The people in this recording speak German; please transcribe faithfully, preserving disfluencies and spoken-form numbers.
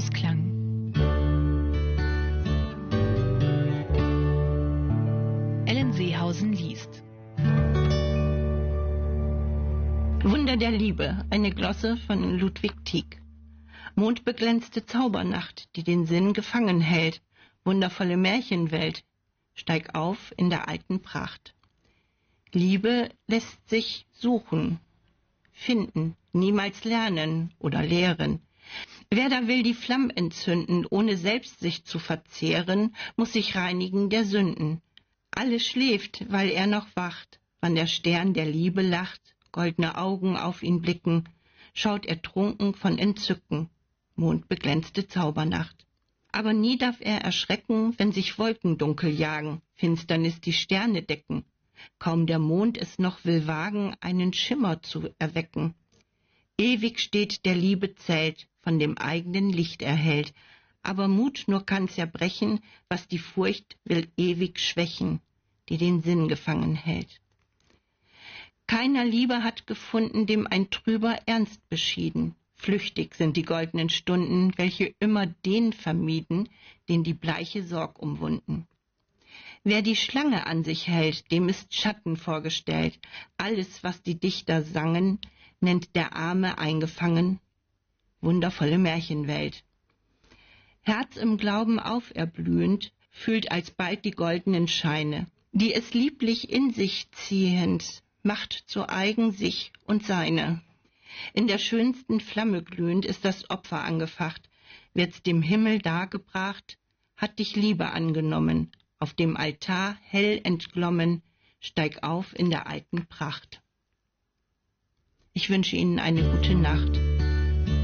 Ausklang. Ellen Seehausen liest. Wunder der Liebe, eine Glosse von Ludwig Tieck. Mondbeglänzte Zaubernacht, die den Sinn gefangen hält, wundervolle Märchenwelt, steig auf in der alten Pracht. Liebe lässt sich suchen, finden, niemals lernen oder lehren. Wer da will die Flamm entzünden, ohne selbst sich zu verzehren, muss sich reinigen der Sünden. Alles schläft, weil er noch wacht, wann der Stern der Liebe lacht, goldene Augen auf ihn blicken, schaut er trunken von Entzücken, mondbeglänzte Zaubernacht. Aber nie darf er erschrecken, wenn sich Wolken dunkel jagen, Finsternis die Sterne decken, kaum der Mond es noch will wagen, einen Schimmer zu erwecken. Ewig steht der Liebe Zelt, von dem eigenen Licht erhellt, aber Mut nur kann zerbrechen, was die Furcht will ewig schwächen, die den Sinn gefangen hält. Keiner Liebe hat gefunden, dem ein trüber Ernst beschieden. Flüchtig sind die goldenen Stunden, welche immer den vermieden, den die bleiche Sorg umwunden. Wer die Schlange an sich hält, dem ist Schatten vorgestellt. Alles, was die Dichter sangen, nennt der Arme eingefangen, wundervolle Märchenwelt. Herz im Glauben auferblühend, fühlt alsbald die goldenen Scheine, die es lieblich in sich ziehend, macht zu eigen sich und seine. In der schönsten Flamme glühend ist das Opfer angefacht, wird's dem Himmel dargebracht, hat dich Liebe angenommen, auf dem Altar hell entglommen, steig auf in der alten Pracht. Ich wünsche Ihnen eine gute Nacht.